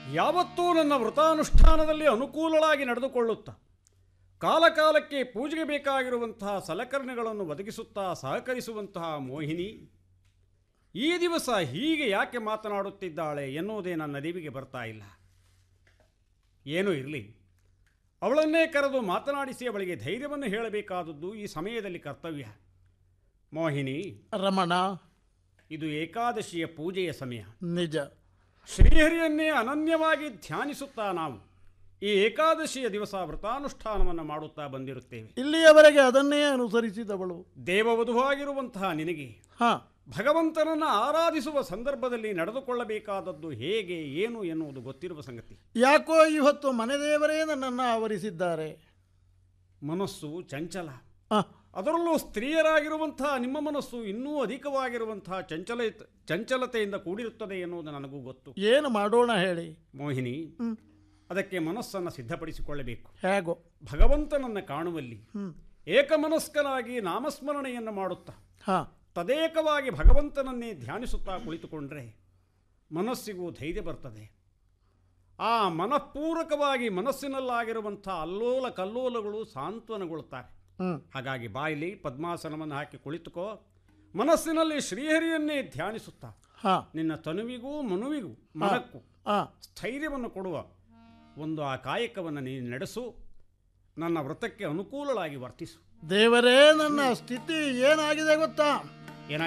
ಯಾವತ್ತೂ ನನ್ನ ವ್ರತಾನುಷ್ಠಾನದಲ್ಲಿ ಅನುಕೂಲವಾಗಿ ನಡೆದುಕೊಳ್ಳುತ್ತಾ ಕಾಲಕಾಲಕ್ಕೆ ಪೂಜೆಗೆ ಬೇಕಾಗಿರುವಂತಹ ಸಲಕರಣೆಗಳನ್ನು ಒದಗಿಸುತ್ತಾ ಸಹಕರಿಸುವಂತಹ ಮೋಹಿನಿ ಈ ದಿವಸ ಹೀಗೆ ಯಾಕೆ ಮಾತನಾಡುತ್ತಿದ್ದಾಳೆ ಎನ್ನುವುದೇ ನನ್ನ ಅರಿವಿಗೆ ಬರ್ತಾ ಇಲ್ಲ. ಏನೂ ಇರಲಿ, ಅವಳನ್ನೇ ಕರೆದು ಮಾತನಾಡಿಸಿ ಅವಳಿಗೆ ಧೈರ್ಯವನ್ನು ಹೇಳಬೇಕಾದದ್ದು ಈ ಸಮಯದಲ್ಲಿ ಕರ್ತವ್ಯ. ಮೋಹಿನಿ, ರಮಣ, ಇದು ಏಕಾದಶಿಯ ಪೂಜೆಯ ಸಮಯ. ನಿಜ. ಶ್ರೀಹರಿಯನ್ನೇ ಅನನ್ಯವಾಗಿ ಧ್ಯಾನಿಸುತ್ತಾ ನಾವು ಈ ಏಕಾದಶಿಯ ದಿವಸ ವ್ರತಾನುಷ್ಠಾನವನ್ನು ಮಾಡುತ್ತಾ ಬಂದಿರುತ್ತೇವೆ. ಇಲ್ಲಿಯವರೆಗೆ ಅದನ್ನೇ ಅನುಸರಿಸಿದವಳು. ದೇವವಧುವಾಗಿರುವಂತಹ ನಿನಗೆ ಭಗವಂತನನ್ನು ಆರಾಧಿಸುವ ಸಂದರ್ಭದಲ್ಲಿ ನಡೆದುಕೊಳ್ಳಬೇಕಾದದ್ದು ಹೇಗೆ ಏನು ಎನ್ನುವುದು ಗೊತ್ತಿರುವ ಸಂಗತಿ. ಯಾಕೋ ಇವತ್ತು ಮನೆದೇವರೇ ನನ್ನನ್ನು ಆವರಿಸಿದ್ದಾರೆ. ಮನಸ್ಸು ಚಂಚಲ, ಅದರಲ್ಲೂ ಸ್ತ್ರೀಯರಾಗಿರುವಂತಹ ನಿಮ್ಮ ಮನಸ್ಸು ಇನ್ನೂ ಅಧಿಕವಾಗಿರುವಂತಹ ಚಂಚಲತೆಯಿಂದ ಕೂಡಿರುತ್ತದೆ ಎನ್ನುವುದು ನನಗೂ ಗೊತ್ತು. ಏನು ಮಾಡೋಣ ಹೇಳಿ ಮೋಹಿನಿ. ಅದಕ್ಕೆ ಮನಸ್ಸನ್ನು ಸಿದ್ಧಪಡಿಸಿಕೊಳ್ಳಬೇಕು. ಹೇಗೋ ಭಗವಂತನನ್ನು ಕಾಣುವಲ್ಲಿ ಏಕಮನಸ್ಕನಾಗಿ ನಾಮಸ್ಮರಣೆಯನ್ನು ಮಾಡುತ್ತಾ ತದೇಕವಾಗಿ ಭಗವಂತನನ್ನೇ ಧ್ಯಾನಿಸುತ್ತಾ ಕುಳಿತುಕೊಂಡ್ರೆ ಮನಸ್ಸಿಗೂ ಧೈರ್ಯ ಬರ್ತದೆ. ಆ ಮನಃಪೂರ್ವಕವಾಗಿ ಮನಸ್ಸಿನಲ್ಲಾಗಿರುವಂಥ ಅಲ್ಲೋಲ ಕಲ್ಲೋಲಗಳು ಸಾಂತ್ವನಗೊಳ್ಳುತ್ತಾರೆ. ಹಾಗಾಗಿ ಬಾಯಲ್ಲಿ ಪದ್ಮಾಸನವನ್ನು ಹಾಕಿ ಕುಳಿತುಕೋ, ಮನಸ್ಸಿನಲ್ಲಿ ಶ್ರೀಹರಿಯನ್ನೇ ಧ್ಯಾನಿಸುತ್ತಾ ನಿನ್ನ ತನುವಿಗೂ ಮನುವಿಗೂ ಮನಕ್ಕೂ ಸ್ಥೈರ್ಯವನ್ನು ಕೊಡುವ ಒಂದು ಆ ಕಾಯಕವನ್ನು ನೀನು ನಡೆಸು. ನನ್ನ ವ್ರತಕ್ಕೆ ಅನುಕೂಲವಾಗಿ ವರ್ತಿಸು. ದೇವರೇ, ನನ್ನ ಸ್ಥಿತಿ ಏನಾಗಿದೆ ಗೊತ್ತಾ?